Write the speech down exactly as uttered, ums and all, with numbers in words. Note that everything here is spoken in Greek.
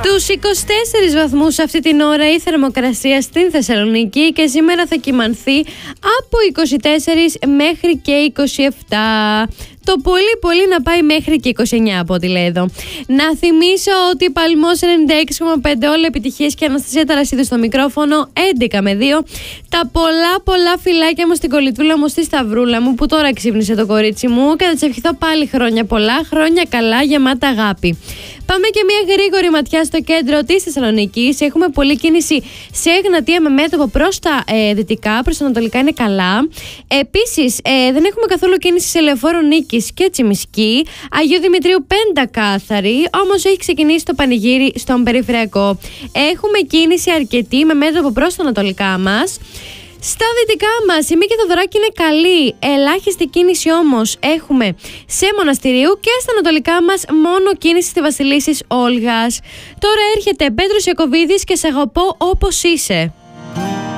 Τους είκοσι τέσσερις βαθμούς αυτή την ώρα η θερμοκρασία στην Θεσσαλονίκη και σήμερα θα κυμανθεί από είκοσι τέσσερα μέχρι και είκοσι επτά. Το πολύ πολύ να πάει μέχρι και είκοσι εννιά από ό,τι λέει εδώ. Να θυμίσω ότι Παλμός ενενήντα έξι κόμμα πέντε, όλα επιτυχίες και Αναστασία Ταρασίδου στο μικρόφωνο, έντεκα με δύο. Τα πολλά πολλά φιλάκια μου στην κολλητούλα μου, στη Σταυρούλα μου που τώρα ξύπνησε το κορίτσι μου και θα της ευχηθώ πάλι χρόνια πολλά, χρόνια καλά, γεμάτα αγάπη. Πάμε και μια γρήγορη ματιά στο κέντρο της Θεσσαλονίκης. Έχουμε πολλή κίνηση σε Εγνατία με μέτωπο προς τα ε, δυτικά, προς τα ανατολικά είναι καλά. Επίσης, ε, δεν έχουμε καθόλου κίνηση σε Λεωφόρο Νίκης και Τσιμισκή. Αγίου Δημητρίου πεντακάθαρη, όμως έχει ξεκινήσει το πανηγύρι στον περιφερειακό. Έχουμε κίνηση αρκετή με μέτωπο προς τα ανατολικά μας. Στα δυτικά μας η Μίκη Θοδωράκη είναι καλή, ελάχιστη κίνηση όμως έχουμε σε Μοναστηρίου και στα ανατολικά μας μόνο κίνηση στη Βασιλίσσης Όλγας. Τώρα έρχεται Πέτρος Ιακωβίδης και «Σ' αγαπώ όπως είσαι».